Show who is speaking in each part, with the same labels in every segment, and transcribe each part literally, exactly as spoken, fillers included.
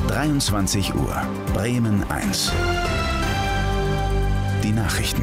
Speaker 1: dreiundzwanzig Uhr, Bremen eins. Die Nachrichten.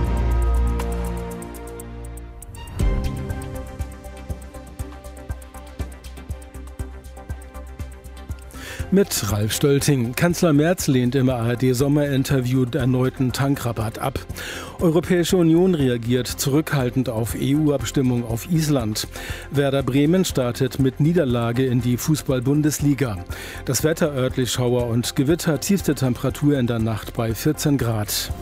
Speaker 2: Mit Ralf Stölting. Kanzler Merz lehnt im A R D-Sommerinterview erneuten Tankrabatt ab. Europäische Union reagiert zurückhaltend auf E U-Abstimmung auf Island. Werder Bremen startet mit Niederlage in die Fußball-Bundesliga. Das Wetter örtlich Schauer und Gewitter, tiefste Temperatur in der Nacht bei vierzehn Grad.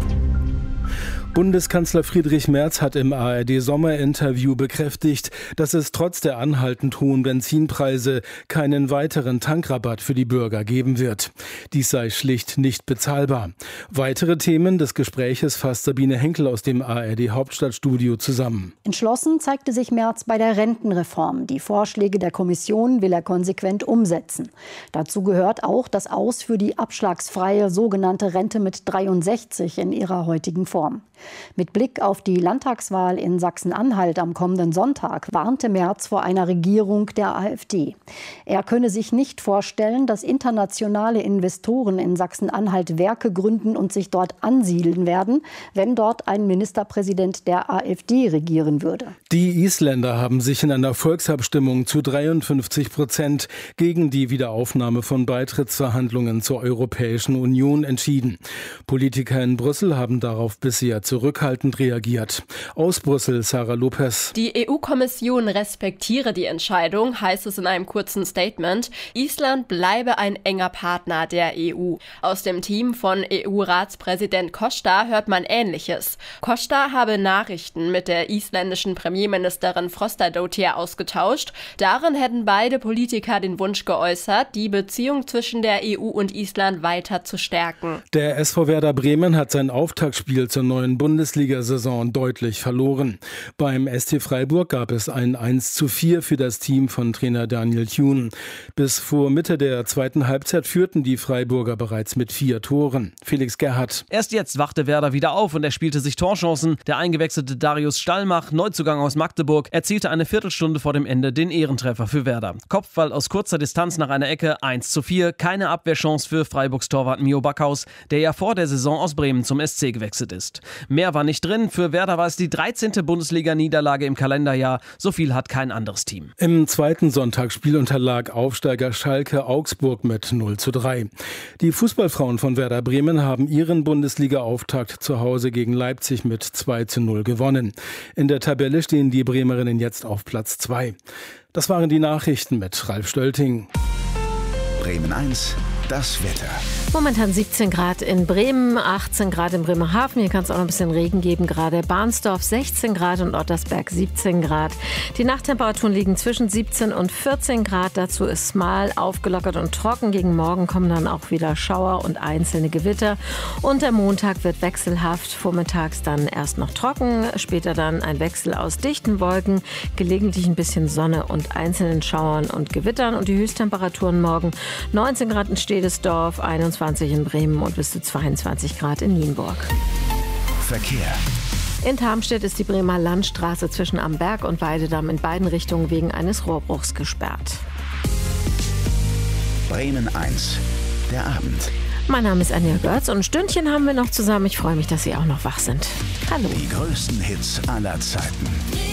Speaker 2: Bundeskanzler Friedrich Merz hat im A R D-Sommerinterview bekräftigt, dass es trotz der anhaltend hohen Benzinpreise keinen weiteren Tankrabatt für die Bürger geben wird. Dies sei schlicht nicht bezahlbar. Weitere Themen des Gespräches fasst Sabine Henkel aus dem A R D-Hauptstadtstudio zusammen.
Speaker 3: Entschlossen zeigte sich Merz bei der Rentenreform. Die Vorschläge der Kommission will er konsequent umsetzen. Dazu gehört auch das Aus für die abschlagsfreie sogenannte Rente mit dreiundsechzig in ihrer heutigen Form. Mit Blick auf die Landtagswahl in Sachsen-Anhalt am kommenden Sonntag warnte Merz vor einer Regierung der AfD. Er könne sich nicht vorstellen, dass internationale Investoren in Sachsen-Anhalt Werke gründen und sich dort ansiedeln werden, wenn dort ein Ministerpräsident der AfD regieren würde.
Speaker 2: Die Isländer haben sich in einer Volksabstimmung zu dreiundfünfzig Prozent gegen die Wiederaufnahme von Beitrittsverhandlungen zur Europäischen Union entschieden. Politiker in Brüssel haben darauf bisher zurückhaltend reagiert. Aus Brüssel, Sarah Lopez.
Speaker 4: Die E U-Kommission respektiere die Entscheidung, heißt es in einem kurzen Statement. Island bleibe ein enger Partner der E U. Aus dem Team von E U-Ratspräsident Costa hört man Ähnliches. Costa habe Nachrichten mit der isländischen Premierministerin Frostadóttir ausgetauscht. Darin hätten beide Politiker den Wunsch geäußert, die Beziehung zwischen der E U und Island weiter zu stärken.
Speaker 2: Der S V Werder Bremen hat sein Auftaktspiel zur neuen Bundesliga-Saison deutlich verloren. Beim S T Freiburg gab es ein eins zu vier für das Team von Trainer Daniel Thune. Bis vor Mitte der zweiten Halbzeit führten die Freiburger bereits mit vier Toren. Felix Gerhardt.
Speaker 5: Erst jetzt wachte Werder wieder auf und er spielte sich Torchancen. Der eingewechselte Darius Stallmach, Neuzugang aus Magdeburg, erzielte eine Viertelstunde vor dem Ende den Ehrentreffer für Werder. Kopfball aus kurzer Distanz nach einer Ecke, eins zu vier. Keine Abwehrchance für Freiburgs Torwart Mio Backhaus, der ja vor der Saison aus Bremen zum S C gewechselt ist. Mehr war nicht drin. Für Werder war es die dreizehnte Bundesliga-Niederlage im Kalenderjahr. So viel hat kein anderes Team.
Speaker 2: Im zweiten Sonntagsspiel unterlag Aufsteiger Schalke Augsburg mit null zu drei. Die Fußballfrauen von Werder Bremen haben ihren Bundesliga-Auftakt zu Hause gegen Leipzig mit zwei zu null gewonnen. In der Tabelle stehen die Bremerinnen jetzt auf Platz zwei. Das waren die Nachrichten mit Ralf Stölting.
Speaker 1: Bremen eins, das Wetter.
Speaker 6: Momentan siebzehn Grad in Bremen, achtzehn Grad in Bremerhaven. Hier kann es auch noch ein bisschen Regen geben. Gerade Bahnsdorf sechzehn Grad und Ottersberg siebzehn Grad. Die Nachttemperaturen liegen zwischen siebzehn und vierzehn Grad. Dazu ist mal aufgelockert und trocken. Gegen Morgen kommen dann auch wieder Schauer und einzelne Gewitter. Und der Montag wird wechselhaft. Vormittags dann erst noch trocken, später dann ein Wechsel aus dichten Wolken, gelegentlich ein bisschen Sonne und einzelnen Schauern und Gewittern. Und die Höchsttemperaturen morgen neunzehn Grad in Stedesdorf, einundzwanzig in Bremen und bis zu zweiundzwanzig Grad in Nienburg.
Speaker 1: Verkehr.
Speaker 6: In Tarmstedt ist die Bremer Landstraße zwischen Amberg und Weidedamm in beiden Richtungen wegen eines Rohrbruchs gesperrt.
Speaker 1: Bremen eins, der Abend.
Speaker 6: Mein Name ist Anja Götz und ein Stündchen haben wir noch zusammen. Ich freue mich, dass Sie auch noch wach sind. Hallo.
Speaker 1: Die größten Hits aller Zeiten.